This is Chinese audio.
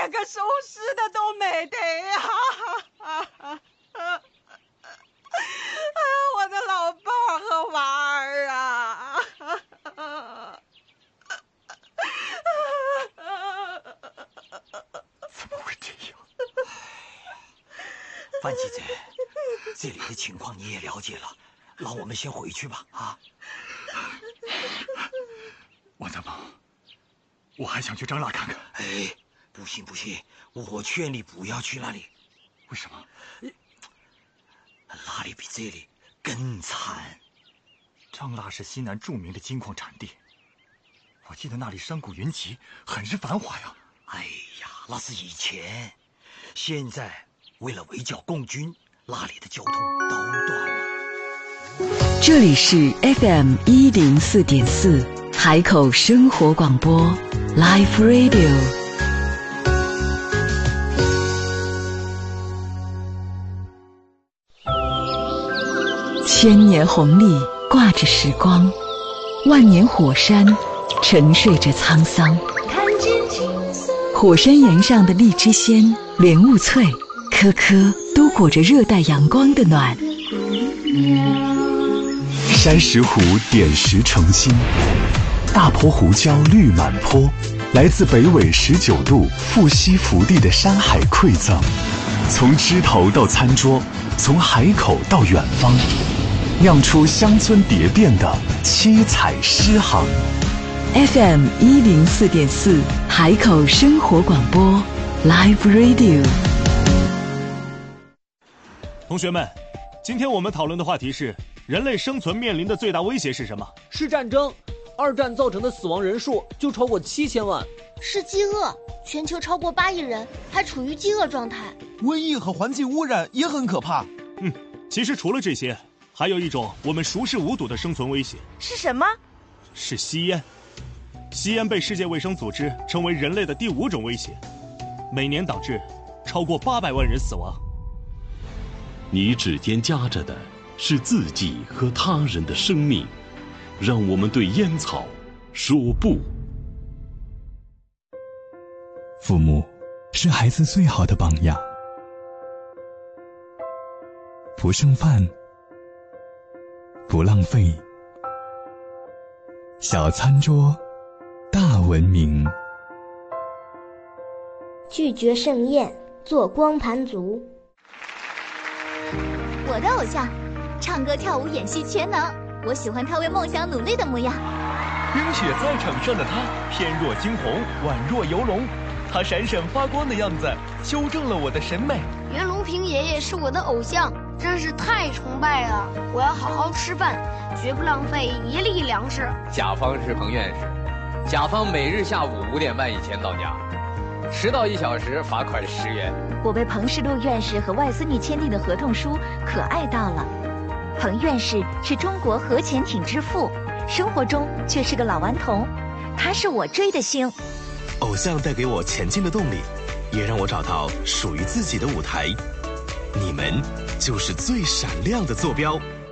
连个收尸的都没得呀！我的老伴儿和娃儿啊！ 怎么会这样？ 范记者，这里的情况你也了解了，让我们先回去吧。啊！ 王大妈，我还想去张腊看看。 哎，不行不行，我劝你不要去那里。 为什么？ 那里比这里更惨。 张腊是西南著名的金矿产地，我记得那里山谷云集，很是繁华呀。 哎呀，那是以前，现在为了围剿共军，那里的交通都断了。 这里是 FM 104.4海口生活广播 Live Radio。千年红历挂着时光，万年火山沉睡着沧桑。火山岩上的荔枝鲜、莲雾脆，颗颗都裹着热带阳光的暖。 山石湖点石成金，大坡胡椒绿满坡，来自北纬19度富硒福地的山海馈赠，从枝头到餐桌，从海口到远方，酿出乡村蝶变的七彩诗行。 FM 104.4海口生活广播 Live Radio。 同学们，今天我们讨论的话题是人类生存面临的最大威胁是什么？ 是战争。二战造成的死亡人数就超过7000万。 是饥饿，全球超过8亿人还处于饥饿状态。 瘟疫和环境污染也很可怕。 其实除了这些，还有一种我们熟视无睹的生存威胁。 是什么？ 是吸烟。吸烟被世界卫生组织称为人类的第5种威胁，每年导致超过800万人死亡。 你指尖夹着的是自己和他人的生命，让我们对烟草说不。 父母是孩子最好的榜样，不剩饭，不浪费，小餐桌大文明。 拒绝盛宴，做光盘族。 我的偶像，唱歌跳舞演戏全能，我喜欢他为梦想努力的模样。 冰雪在场上的他，翩若惊鸿，宛若游龙，他闪闪发光的样子修正了我的审美。 袁隆平爷爷是我的偶像，真是太崇拜了。我要好好吃饭，绝不浪费一粒粮食。 甲方是彭院士，甲方每日下午5点半以前到家，迟到1小时罚款10元。 我为彭世禄院士和外孙女签订的合同书可爱到了。彭院士是中国核潜艇之父，生活中却是个老顽童，他是我追的星。 偶像带给我前进的动力，也让我找到属于自己的舞台。你们就是最闪亮的坐标。